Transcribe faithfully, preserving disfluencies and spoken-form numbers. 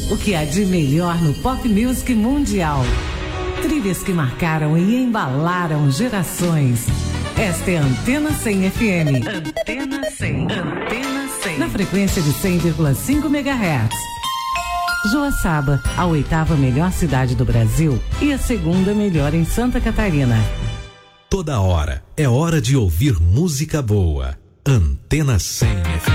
O que há de melhor no pop music mundial. Trilhas que marcaram e embalaram gerações. Esta é a Antena cem F M. Antena cem. Antena cem. Na frequência de cem vírgula cinco megahertz. Joaçaba, a oitava melhor cidade do Brasil e a segunda melhor em Santa Catarina. Toda hora é hora de ouvir música boa. Antena cem F M.